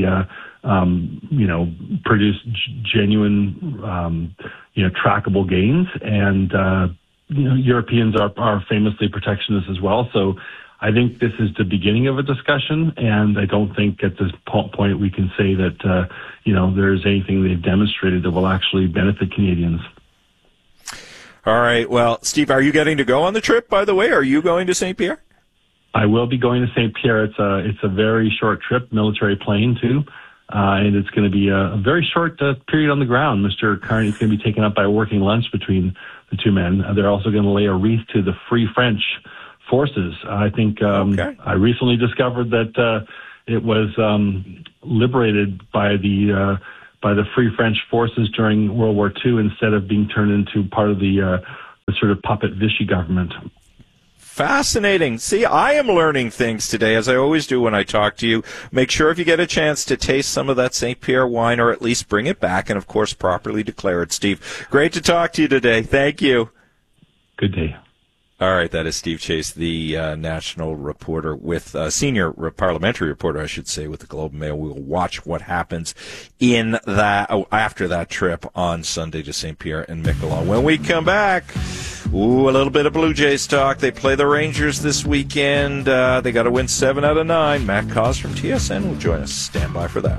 produce genuine, trackable gains. And, Europeans are famously protectionist as well. So I think this is the beginning of a discussion, and I don't think at this point we can say that, there's anything they've demonstrated that will actually benefit Canadians. All right. Well, Steve, are you getting to go on the trip, by the way? Are you going to St. Pierre? I will be going to St. Pierre. It's a very short trip, military plane too. And it's going to be a very short period on the ground. Mr. Carney is going to be taken up by a working lunch between the two men. They're also going to lay a wreath to the Free French forces. I think I recently discovered that it was liberated by the Free French forces during World War II instead of being turned into part of the sort of puppet Vichy government. Fascinating. See, I am learning things today, as I always do when I talk to you. Make sure if you get a chance to taste some of that St. Pierre wine, or at least bring it back and, of course, properly declare it, Steve. Great to talk to you today. Thank you. Good day. All right, that is Steve Chase, the national reporter with senior parliamentary reporter, I should say, with the Globe and Mail. We will watch what happens in after that trip on Sunday to St. Pierre and Miquelon. When we come back, a little bit of Blue Jays talk. They play the Rangers this weekend. They got to win 7 out of 9. Matt Cause from TSN will join us. Stand by for that.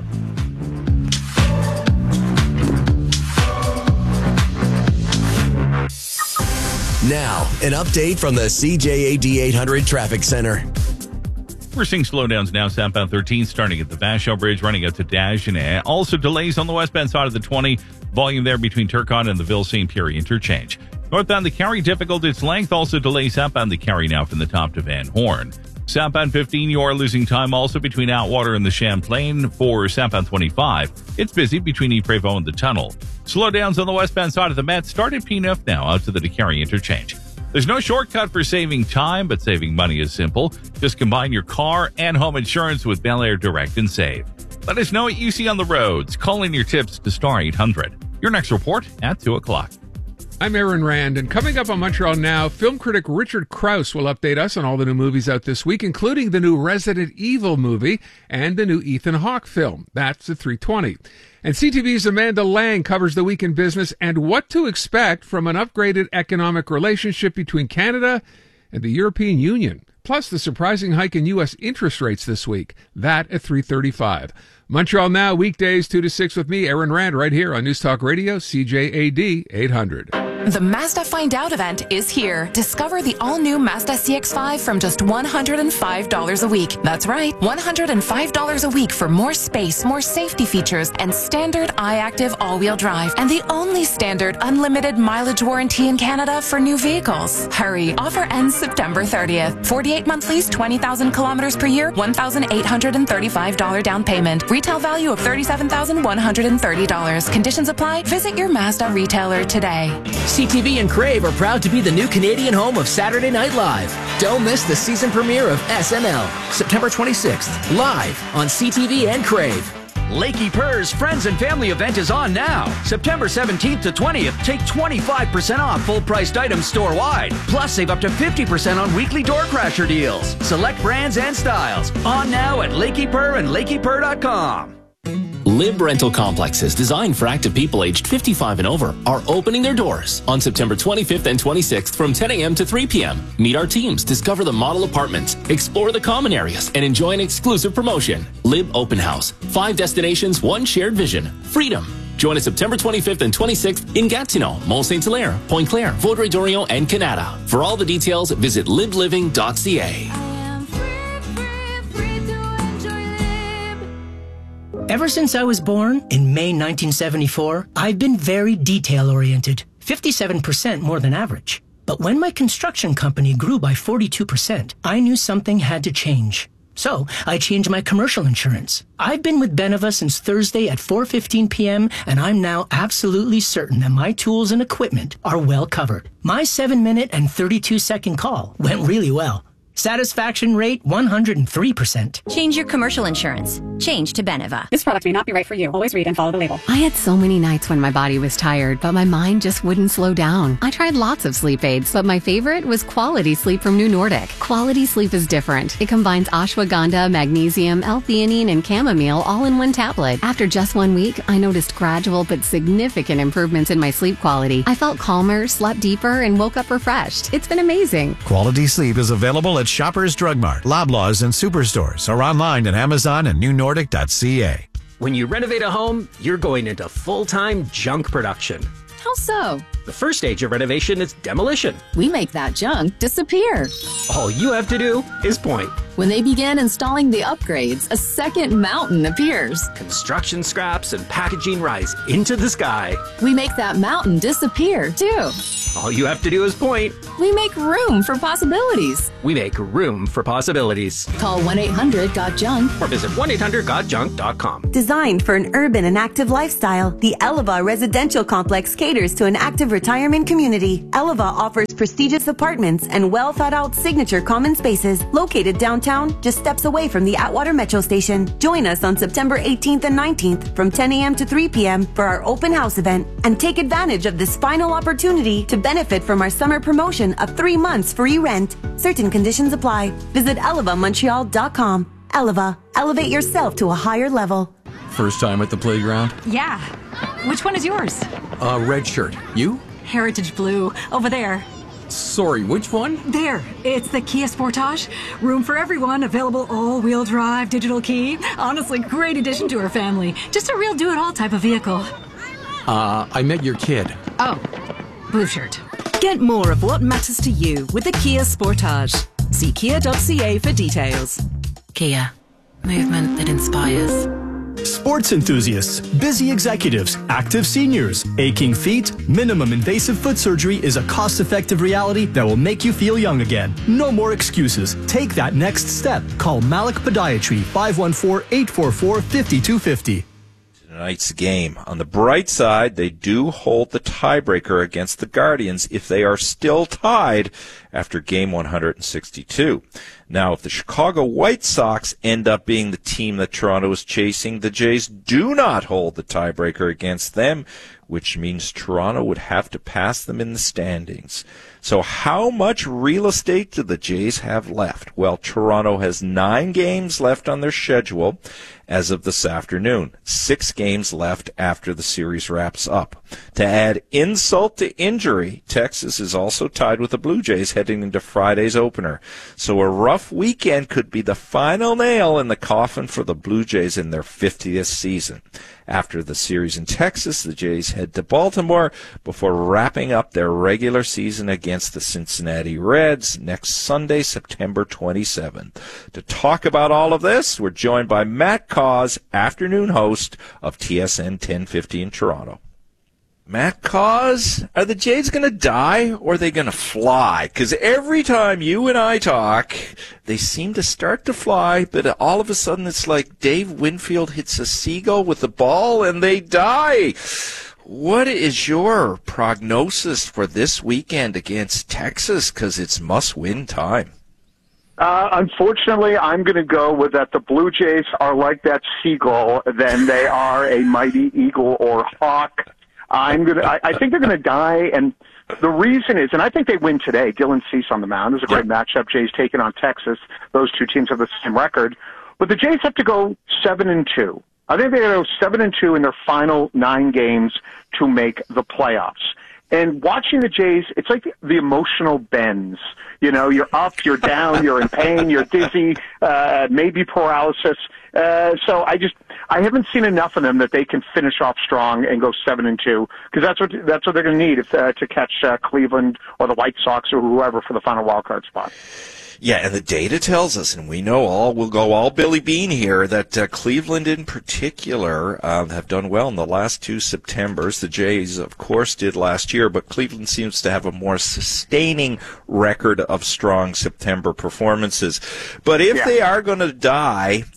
Now, an update from the CJAD 800 Traffic Center. We're seeing slowdowns now southbound 13 starting at the Vachon Bridge running out to Dagenais. Also delays on the westbound side of the 20. Volume there between Turcotte and the Ville-St. Pierre interchange. Northbound the Carrie difficult its length. Also delays southbound the Carrie now from the top to Van Horn. Southbound 15, you are losing time also between Outwater and the Champlain. For southbound 25, it's busy between Ypres-Vaux and the tunnel. Slowdowns on the westbound side of the Met start at P9 now out to the DeCarry interchange. There's no shortcut for saving time, but saving money is simple. Just combine your car and home insurance with Bel Air Direct and save. Let us know what you see on the roads. Call in your tips to Star 800. Your next report at 2 o'clock. I'm Aaron Rand, and coming up on Montreal Now, film critic Richard Krause will update us on all the new movies out this week, including the new Resident Evil movie and the new Ethan Hawke film. That's at 3:20. And CTV's Amanda Lang covers the week in business and what to expect from an upgraded economic relationship between Canada and the European Union. Plus the surprising hike in U.S. interest rates this week. That at 3:35. Montreal Now, weekdays 2 to 6 with me, Aaron Rand, right here on News Talk Radio, CJAD 800. The Mazda Find Out event is here. Discover the all-new Mazda CX-5 from just $105 a week. That's right, $105 a week for more space, more safety features, and standard iActive all-wheel drive. And the only standard unlimited mileage warranty in Canada for new vehicles. Hurry, offer ends September 30th. 48-month lease, 20,000 kilometers per year, $1,835 down payment. Retail value of $37,130. Conditions apply. Visit your Mazda retailer today. CTV and Crave are proud to be the new Canadian home of Saturday Night Live. Don't miss the season premiere of SNL, September 26th, live on CTV and Crave. Lakey Purr's Friends and Family event is on now. September 17th to 20th, take 25% off full-priced items store-wide. Plus, save up to 50% on weekly door crasher deals. Select brands and styles. On now at Lakey Purr and LakeyPurr.com. Lib Rental Complexes, designed for active people aged 55 and over, are opening their doors on September 25th and 26th from 10 a.m. to 3 p.m. Meet our teams, discover the model apartments, explore the common areas, and enjoy an exclusive promotion. Lib Open House. 5 destinations, 1 shared vision. Freedom. Join us September 25th and 26th in Gatineau, Mont-Saint-Hilaire, Pointe-Claire, Vaudreuil-Dorion, and Canada. For all the details, visit libliving.ca. Ever since I was born in May 1974, I've been very detail-oriented, 57% more than average. But when my construction company grew by 42%, I knew something had to change. So I changed my commercial insurance. I've been with Beneva since Thursday at 4:15 p.m., and I'm now absolutely certain that my tools and equipment are well covered. My 7-minute and 32-second call went really well. Satisfaction rate 103%. Change your commercial insurance. Change to Beneva. This product may not be right for you. Always read and follow the label. I had so many nights when my body was tired, but my mind just wouldn't slow down. I tried lots of sleep aids, but my favorite was Quality Sleep from New Nordic. Quality Sleep is different. It combines ashwagandha, magnesium, L-theanine, and chamomile all in one tablet. After just 1 week, I noticed gradual but significant improvements in my sleep quality. I felt calmer, slept deeper, and woke up refreshed. It's been amazing. Quality Sleep is available at Shoppers Drug Mart, Loblaws, and Superstores, or online at Amazon and newnordic.ca. When you renovate a home, you're going into full-time junk production. How so? The first stage of renovation is demolition. We make that junk disappear. All you have to do is point. When they begin installing the upgrades, a second mountain appears. Construction scraps and packaging rise into the sky. We make that mountain disappear, too. All you have to do is point. We make room for possibilities. We make room for possibilities. Call 1-800-GOT-JUNK or visit 1-800-GOT-JUNK.com. Designed for an urban and active lifestyle, the Eleva Residential Complex caters to an active retirement community. Eleva offers prestigious apartments and well-thought-out signature common spaces located downtown, just steps away from the Atwater Metro Station. Join us on September 18th and 19th from 10 a.m. to 3 p.m. for our open house event and take advantage of this final opportunity to benefit from our summer promotion of 3 months free rent. Certain conditions apply. Visit ElevaMontreal.com. Eleva, elevate yourself to a higher level. First time at the playground? Yeah. Which one is yours? Red shirt. You? Heritage Blue. Over there. Sorry, which one? There. It's the Kia Sportage. Room for everyone. Available all-wheel drive, digital key. Honestly, great addition to our family. Just a real do-it-all type of vehicle. I met your kid. Oh. Blue shirt. Get more of what matters to you with the Kia Sportage. See kia.ca for details. Kia. Movement that inspires. Sports enthusiasts, busy executives, active seniors, aching feet, minimum invasive foot surgery is a cost-effective reality that will make you feel young again. No more excuses. Take that next step. Call Malik Podiatry, 514-844-5250. Tonight's game. On the bright side, they do hold the tiebreaker against the Guardians if they are still tied after game 162. Now, if the Chicago White Sox end up being the team that Toronto is chasing, the Jays do not hold the tiebreaker against them, which means Toronto would have to pass them in the standings. So how much real estate do the Jays have left? Well, Toronto has 9 games left on their schedule as of this afternoon. 6 games left after the series wraps up. To add insult to injury, Texas is also tied with the Blue Jays heading into Friday's opener. So a rough weekend could be the final nail in the coffin for the Blue Jays in their 50th season. After the series in Texas, the Jays head to Baltimore before wrapping up their regular season against the Cincinnati Reds next Sunday, September 27th. To talk about all of this, we're joined by Matt Cauz, afternoon host of TSN 1050 in Toronto. Matt Cauz, are the Jays going to die or are they going to fly? Because every time you and I talk, they seem to start to fly, but all of a sudden it's like Dave Winfield hits a seagull with the ball and they die. What is your prognosis for this weekend against Texas? Because it's must-win time. Unfortunately, I'm going to go with that the Blue Jays are like that seagull than they are a mighty eagle or hawk. I think they're going to die, and the reason is, and I think they win today. Dylan Cease on the mound. It was a great matchup. Jays taking on Texas. Those two teams have the same record, but the Jays have to go 7-2. I think they're going to go 7-2 in their final 9 games to make the playoffs. And watching the Jays, it's like the emotional bends. You know, you're up, you're down, you're in pain, you're dizzy, maybe paralysis. So I haven't seen enough of them that they can finish off strong and go 7-2, because that's what they're going to need to catch Cleveland or the White Sox or whoever for the final wild card spot. Yeah, and the data tells us, and we know we'll go all Billy Bean here, that Cleveland in particular have done well in the last 2 Septembers. The Jays, of course, did last year, but Cleveland seems to have a more sustaining record of strong September performances. But if they are going to die,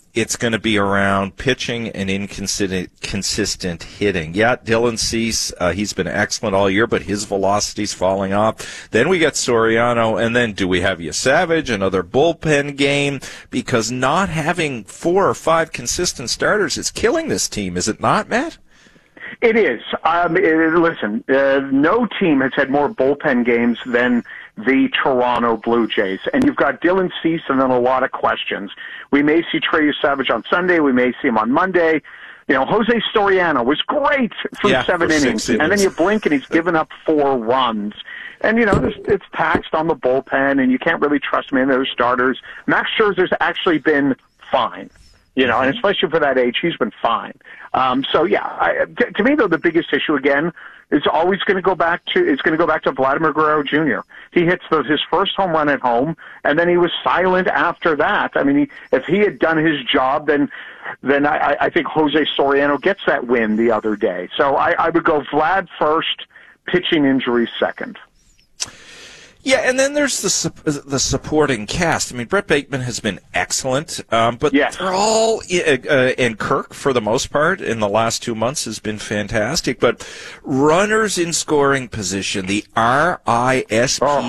it's going to be around pitching and inconsistent hitting. Yeah, Dylan Cease, he's been excellent all year, but his velocity's falling off. Then we got Soriano, and then do we have Savage, another bullpen game? Because not having 4 or 5 consistent starters is killing this team, is it not, Matt? It is. Listen, no team has had more bullpen games than the Toronto Blue Jays. And you've got Dylan Cease and then a lot of questions. We may see Trey Savage on Sunday. We may see him on Monday. Jose Soriano was great for 7 innings. And then you blink and he's given up 4 runs. And, it's taxed on the bullpen, and you can't really trust many of those starters. Max Scherzer's actually been fine. And especially for that age, he's been fine. To me, though, the biggest issue again is always going to go back to Vladimir Guerrero Jr. He hits his first home run at home, and then he was silent after that. I mean, if he had done his job, then I think Jose Soriano gets that win the other day. So I would go Vlad first, pitching injuries second. Yeah, and then there's the supporting cast. I mean, Brett Bateman has been excellent, but they're all and Kirk, for the most part, in the last 2 months has been fantastic. But runners in scoring position, the RISP